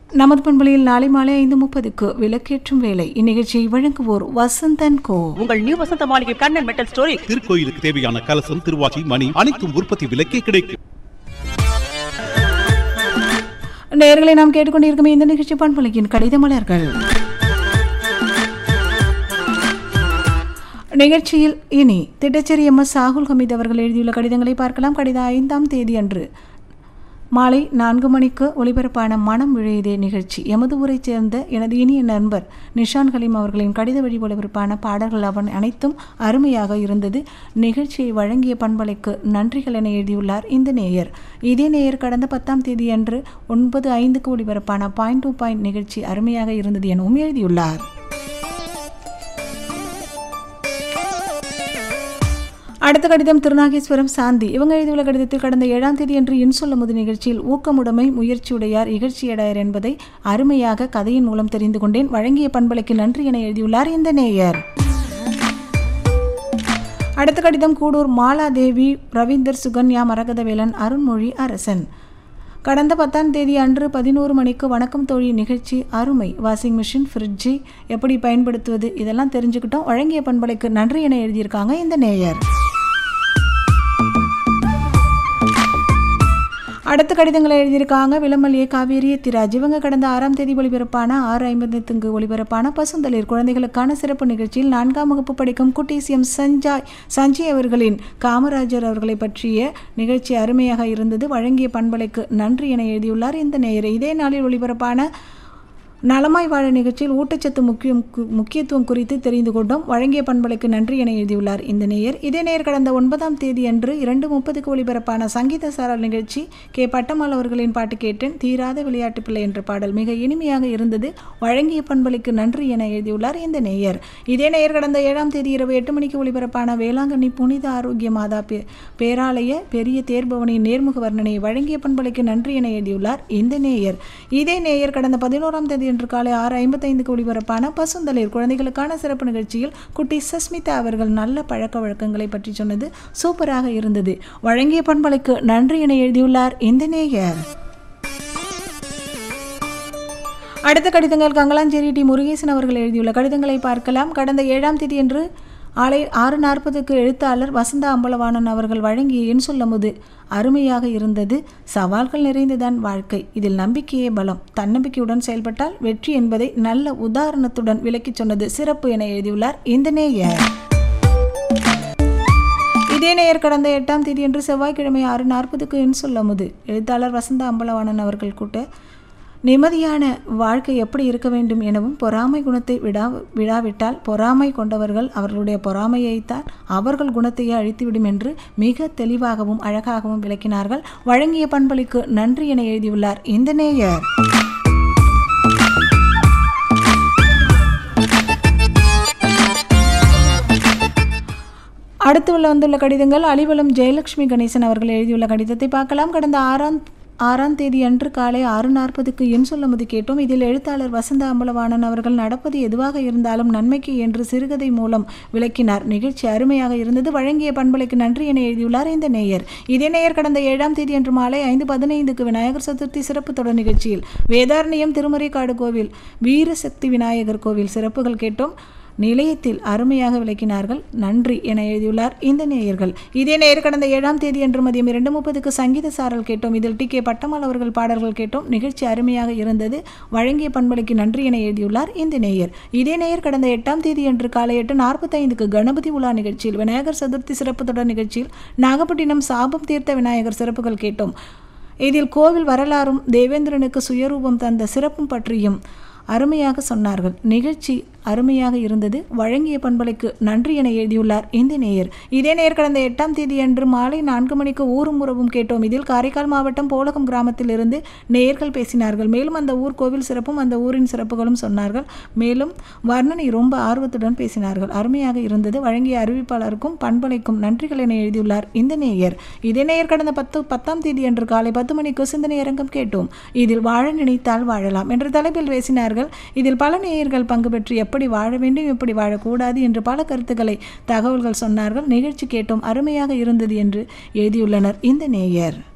நமது பண்பலையில் நாளை மாலை 5:30க்கு விளக்கேற்றும் வேலை. இந்நிகழ்ச்சியை வழங்குவோர் வசந்தன் கோ. உங்கள் நியூ வசந்த மாளிகை கண்ணன் மெட்டல் ஸ்டோரி. திருக்கோயிலுக்கு தேவையான கலசம், திருவாச்சி, மணி அனைத்தும் உற்பத்தி விலைக்கே கிடைக்கும். நேயர்களை நாம் கேட்டுக்கொண்டிருக்கும் இந்த நிகழ்ச்சி பண்பலையின் கடித மலர்கள். நிகழ்ச்சியில் இனி திட்டச்சேரி MS சாகுல் ஹமீத் அவர்கள் எழுதியுள்ள கடிதங்களை பார்க்கலாம். கடிதம் 5ஆம் தேதி அன்று மாலை 4 மணிக்கு ஒளிபரப்பான மனம் விழையதே நிகழ்ச்சி. எமது ஊரைச் சேர்ந்த எனது இனிய நண்பர் நிஷான் ஹலீம் அவர்களின் கடித வழி ஒளிபரப்பான பாடல்கள் அனைத்தும் அருமையாக இருந்தது. நிகழ்ச்சியை வழங்கிய பண்பலைக்கு நன்றிகள் என எழுதியுள்ளார் இந்த நேயர். இதே நேயர் கடந்த 10ஆம் தேதி அன்று 9:05க்கு ஒளிபரப்பான பாயிண்ட் டு பாயிண்ட் நிகழ்ச்சி அருமையாக இருந்தது எனவும் எழுதியுள்ளார். அடுத்த கடிதம் திருநாகேஸ்வரம் சாந்தி. இவங்க எழுதியுள்ள கடிதத்தில் கடந்த 7ஆம் தேதி அன்று இன்சொல்லமுது நிகழ்ச்சியில் ஊக்கமுடைமை முயற்சியுடையார் இகழ்ச்சியடையார் என்பதை அருமையாக கதையின் மூலம் தெரிந்து கொண்டேன். வழங்கிய பண்பலைக்கு நன்றி என எழுதியுள்ளார் இந்த நேயர். அடுத்த கடிதம் கூடூர் மாலாதேவி, ரவீந்தர், சுகன்யா, மரகதவேலன், அருண்மொழி அரசன். கடந்த 10ஆம் தேதி அன்று 11 மணிக்கு வணக்கம் தோழி நிகழ்ச்சி அருமை. வாஷிங் மிஷின், ஃப்ரிட்ஜை எப்படி பயன்படுத்துவது இதெல்லாம் தெரிஞ்சுக்கிட்டோம். வழங்கிய பண்பலைக்கு நன்றி என எழுதியிருக்காங்க இந்த நேயர். அடுத்த கடிதங்களை எழுதியிருக்காங்க விளமல் ஏ காவேரி திராஜ். இவங்க கடந்த 6ஆம் தேதி ஒளிபரப்பான 6:50க்கு ஒளிபரப்பான பசுந்தளிர் குழந்தைகளுக்கான சிறப்பு நிகழ்ச்சியில் 4ஆம் வகுப்பு படிக்கும் குட்டீஸ் எம் சஞ்சய் அவர்களின் காமராஜர் அவர்களை பற்றிய நிகழ்ச்சி அருமையாக இருந்தது. வழங்கிய பண்பலைக்கு நன்றி என எழுதியுள்ளார் இந்த நேயர். இதே நாளில் ஒளிபரப்பான நலமாய் வாழ நிகழ்ச்சியில் ஊட்டச்சத்து முக்கியத்துவம் குறித்து தெரிந்து கொண்டோம். வழங்கிய பண்பலைக்கு நன்றி என எழுதியுள்ளார் இந்த நேயர். இதே நேயர் கடந்த 9ஆம் தேதி அன்று 2:30க்கு ஒளிபரப்பான சங்கீத சாரல் நிகழ்ச்சி கே பட்டம்மாள் அவர்களின் பாட்டு கேட்டேன். தீராத விளையாட்டு பிள்ளை என்ற பாடல் மிக இனிமையாக இருந்தது. வழங்கிய பண்பலைக்கு நன்றி என எழுதியுள்ளார் இந்த நேயர். இதே நேயர் கடந்த 7ஆம் தேதி இரவு 8 மணிக்கு ஒளிபரப்பான வேளாங்கண்ணி புனித ஆரோக்கிய மாதா பேராலய பெரிய தேர்பவனின் நேர்முக வர்ணனை வழங்கிய பண்பலைக்கு நன்றி என எழுதியுள்ளார் இந்த நேயர். இதே நேயர் கடந்த 11ஆம் தேதி இன்று காலை 6:55க்கு ஒளிபரப்பான பசுந்தளிர் குழந்தைகளுக்கான சிறப்பு நிகழ்ச்சியில் குட்டி சஸ்மிதா அவர்கள் நல்ல பழக்க வழக்கங்களை பற்றி சொன்னது சூப்பராக இருந்தது. வழங்கிய பண்பலைக்கு நன்றி என எழுதியுள்ளார் இந்த நேயர். அடுத்த கடிதங்கள் கங்கலாஞ்சேரி டி முருகேசன் அவர்கள் எழுதியுள்ள கடிதங்களை பார்க்கலாம். கடந்த 7ஆம் தேதி அன்று 6:40க்கு எழுத்தாளர் வசந்தா அம்பலவாணன் அவர்கள் வழங்கிய இன்சொல்லமுது அருமையாக இருந்தது. சவால்கள் நிறைந்ததான் வாழ்க்கை, இதில் நம்பிக்கையே பலம், தன்னம்பிக்கையுடன் செயல்பட்டால் வெற்றி என்பதை நல்ல உதாரணத்துடன் விளக்கி சொன்னது சிறப்பு என எழுதியுள்ளார் இந்த நேயர். இதே நேயர் கடந்த 8ஆம் தேதி அன்று செவ்வாய்க்கிழமை 6:40க்கு இன்சொல்லமுது எழுத்தாளர் வசந்தா அம்பலவாணன் அவர்கள் கூட்ட நிம்மதியான வாழ்க்கை எப்படி இருக்க வேண்டும் எனவும் பொறாமை குணத்தை விடாவிட்டால் பொறாமை கொண்டவர்கள் அவர்களுடைய பொறாமையைத்தான் அவர்கள் குணத்தையே அழித்துவிடும் என்று மிக தெளிவாகவும் அழகாகவும் விளக்கினார்கள். வழங்கிய பண்பலைக்கு நன்றி என எழுதியுள்ளார் இந்த நேயர். அடுத்து வந்துள்ள கடிதங்கள் அலிவலம் ஜெயலட்சுமி கணேசன் அவர்கள் எழுதியுள்ள கடிதத்தை பார்க்கலாம். கடந்த 6ஆம் தேதி அன்று காலை 6:40க்கு இன்சொல்லமுது கேட்டோம். இதில் எழுத்தாளர் வசந்த அம்பலவாணன் அவர்கள் நடப்பது எதுவாக இருந்தாலும் நன்மைக்கு என்று சிறுகதை மூலம் விளக்கினார். நிகழ்ச்சி அருமையாக இருந்தது. வழங்கிய பண்பலைக்கு நன்றி என எழுதியுள்ளார் இந்த நேயர். இதே நேயர் கடந்த 7ஆம் தேதி அன்று மாலை 5:15க்கு விநாயகர் சதுர்த்தி சிறப்பு தொடர் நிகழ்ச்சியில் வேதாரண்யம் திருமறைக்காடு கோவில் வீரசக்தி விநாயகர் கோவில் சிறப்புகள் கேட்டோம். நிலையத்தில் அருமையாக விளக்கினார்கள். நன்றி என எழுதியுள்ளார் இந்த நேயர்கள். இதே நேயர் கடந்த 7ஆம் தேதி அன்று மதியம் 2:30க்கு சங்கீத சாரல் கேட்டோம். இதில் கே பட்டம்மாள் அவர்கள் பாடல்கள் கேட்டோம். நிகழ்ச்சி அருமையாக இருந்தது. வழங்கிய பண்பலைக்கு நன்றி என எழுதியுள்ளார் இந்த நேயர். இதே நேயர் கடந்த 8ஆம் தேதி அன்று காலை 8:45க்கு கணபதி உலா நிகழ்ச்சியில் விநாயகர் சதுர்த்தி சிறப்பு தொடர் நிகழ்ச்சியில் நாகப்பட்டினம் சாபம் தீர்த்த விநாயகர் சிறப்புகள் கேட்டோம். இதில் கோவில் வரலாறும் தேவேந்திரனுக்கு சுயரூபம் தந்த சிறப்பும் பற்றியும் அருமையாக சொன்னார்கள். நிகழ்ச்சி அருமையாக இருந்தது. வழங்கிய பண்பலைக்கு நன்றி என எழுதியுள்ளார் இந்த நேயர். இதே நேயர் கடந்த 8ஆம் தேதி அன்று மாலை 4 மணிக்கு ஊரும் உறவும் கேட்டோம். இதில் காரைக்கால் மாவட்டம் போலகம் கிராமத்தில் இருந்து நேயர்கள் பேசினார்கள். மேலும் அந்த ஊர் கோவில் சிறப்பும் அந்த ஊரின் சிறப்புகளும் சொன்னார்கள். மேலும் வர்ணனை ரொம்ப ஆர்வத்துடன் பேசினார்கள். அருமையாக இருந்தது. வழங்கிய அறிவிப்பாளருக்கும் பண்பலைக்கும் நன்றிகள் என எழுதியுள்ளார் இந்த நேயர். இதே நேயர் கடந்த 10ஆம் தேதி அன்று காலை 10 மணிக்கு சிந்தனை அரங்கம் கேட்டோம். இதில் வாழ நினைத்தால் வாழலாம் என்ற தலைப்பில் பேசினார்கள். இதில் பல நேயர்கள் பங்கு பெற்று எப்படி வாழ வேண்டும் எப்படி வாழக்கூடாது என்று பல கருத்துக்களை தகவல்கள் சொன்னார்கள். நிகழ்ச்சி கேட்டோம். அருமையாக இருந்தது என்று எழுதியுள்ளனர் இந்த நேயர்.